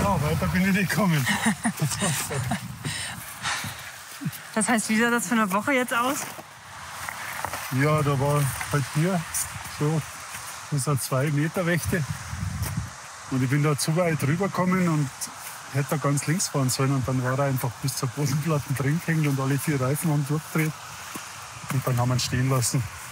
Genau, weiter bin ich nicht gekommen. Das heißt, wie sah das für eine Woche jetzt aus? Ja, da war halt hier so, das sind 2 Meter Wächte. Und ich bin da zu weit rübergekommen und hätte da ganz links fahren sollen. Und dann war er einfach bis zur Bodenplatte drin gehängt und alle 4 Reifen haben durchgedreht. Und dann haben wir ihn stehen lassen.